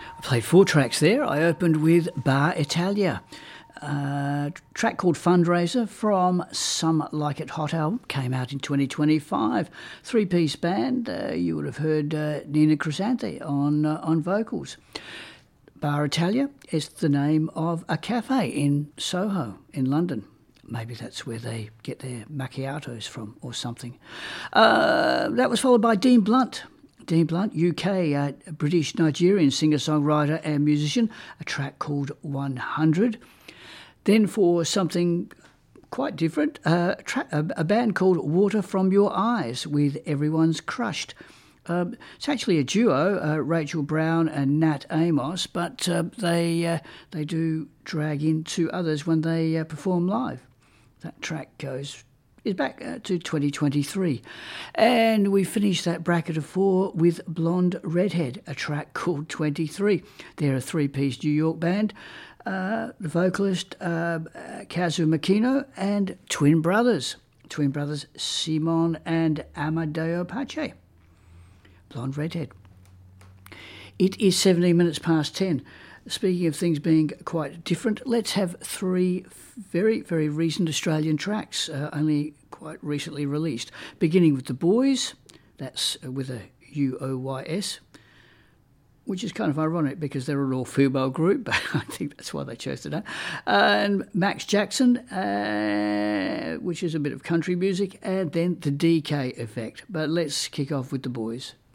I played 4 tracks there. I opened with Bar Italia, a track called Fundraiser from Some Like It Hot album, came out in 2025. 3-piece band, you would have heard Nina Crescente on vocals. Bar Italia is the name of a cafe in Soho in London. Maybe that's where they get their macchiatos from or something. That was followed by Dean Blunt. Dean Blunt, UK, British-Nigerian singer-songwriter and musician, a track called 100. Then for something quite different, a band called Water From Your Eyes with Everyone's Crushed. It's actually a duo, Rachel Brown and Nat Amos, but they do drag in 2 others when they perform live. That track is back to 2023. And we finished that bracket of 4 with Blonde Redhead, a track called 23. They're a 3-piece New York band. The vocalist, Kazu Makino, and twin brothers Simon and Amadeo Pache. Blonde Redhead. It is 17 minutes past 10. Speaking of things being quite different, let's have 3 very, very recent Australian tracks, only quite recently released. Beginning with The Boys, that's with a UOYS, which is kind of ironic because they're an all-female group, but I think that's why they chose to do. And Max Jackson, which is a bit of country music, and then The DK Effect. But let's kick off with The Boys.